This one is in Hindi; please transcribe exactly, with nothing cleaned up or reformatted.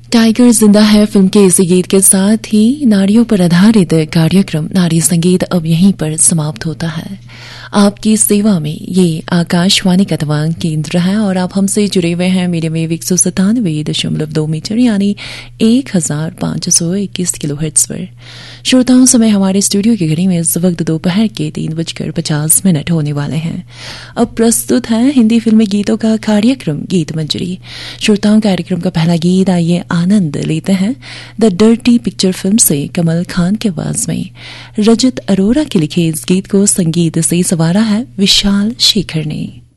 टाइगर जिंदा है फिल्म के इसी गीत के साथ ही नारियों पर आधारित कार्यक्रम नारी संगीत अब यहीं पर समाप्त होता है। आपकी सेवा में ये आकाशवाणी का तमाम केंद्र है और आप हमसे जुड़े हुए हैं मीडियम वेव एक सौ सतानवे दशमलव दो मीटर यानी एक हजार पांच सौ इक्कीस किलो हर्ट्ज पर। श्रोताओं, समय हमारे स्टूडियो की घड़ी में इस वक्त दोपहर के तीन बजकर पचास मिनट होने वाले हैं। अब प्रस्तुत है हिंदी फिल्मी गीतों का कार्यक्रम गीत मंजरी। श्रोताओं, कार्यक्रम का पहला गीत आइए आनंद लेते हैं द डर्टी पिक्चर फिल्म से कमल खान के आवाज में। रजत अरोरा के लिखे इस गीत को संगीत से संवारा है विशाल शेखर ने।